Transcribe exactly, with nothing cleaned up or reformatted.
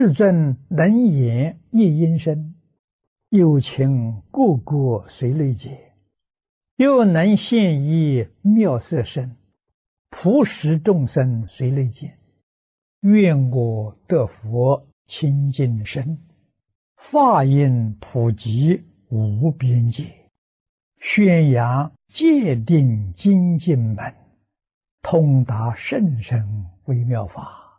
世尊能言一音声，有情个个随类解，又能现一妙色身，普使众生随类见。愿我得佛清净身，法音普及无边界，宣扬戒定精进门，通达甚深微妙法。